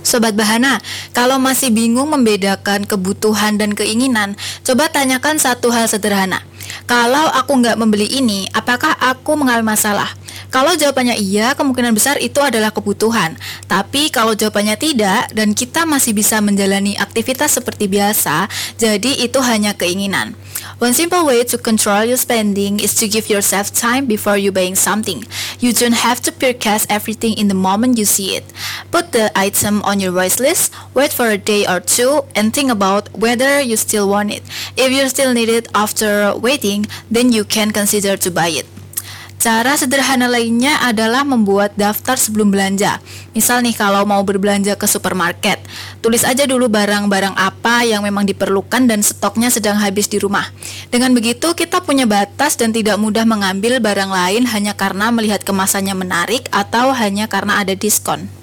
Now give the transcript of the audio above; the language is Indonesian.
Sobat Bahana, kalau masih bingung membedakan kebutuhan dan keinginan, coba tanyakan satu hal sederhana. Kalau aku nggak membeli ini, apakah aku mengalami masalah? Kalau jawabannya iya, kemungkinan besar itu adalah kebutuhan. Tapi kalau jawabannya tidak, dan kita masih bisa menjalani aktivitas seperti biasa, jadi itu hanya keinginan. One simple way to control your spending is to give yourself time before you buying something. You don't have to purchase everything in the moment you see it. Put the item on your wish list, wait for a day or two, and think about whether you still want it. If you still need it after waiting, then you can consider to buy it. Cara sederhana lainnya adalah membuat daftar sebelum belanja. Misal nih kalau mau berbelanja ke supermarket, tulis aja dulu barang-barang apa yang memang diperlukan dan stoknya sedang habis di rumah. Dengan begitu kita punya batas dan tidak mudah mengambil barang lain hanya karena melihat kemasannya menarik atau hanya karena ada diskon.